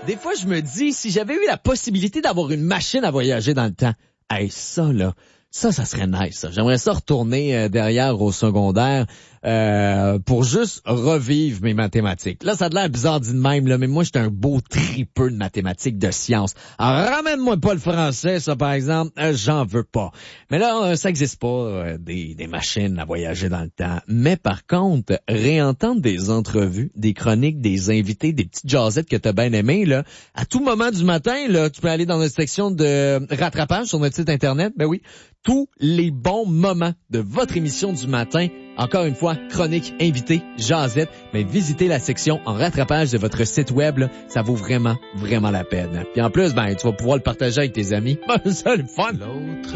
Des fois, je me dis, si j'avais eu la possibilité d'avoir une machine à voyager dans le temps, hey, ça, là, ça serait nice. Ça. J'aimerais ça retourner derrière au secondaire pour juste revivre mes mathématiques. Là, ça a l'air bizarre dit de même, là, mais moi, j'étais un beau tripeux de mathématiques, de sciences. Alors, ramène-moi pas le français, ça, par exemple, j'en veux pas. Mais là, ça existe pas, des machines à voyager dans le temps. Mais par contre, réentendre des entrevues, des chroniques, des invités, des petites jasettes que t'as bien aimées, là, à tout moment du matin, là, tu peux aller dans notre section de rattrapage sur notre site Internet, ben oui, tous les bons moments de votre émission du matin. Encore une fois, chronique, invité, jasette, mais visitez la section en rattrapage de votre site web, là, ça vaut vraiment, vraiment la peine. Puis en plus, ben, tu vas pouvoir le partager avec tes amis. C'est le fun.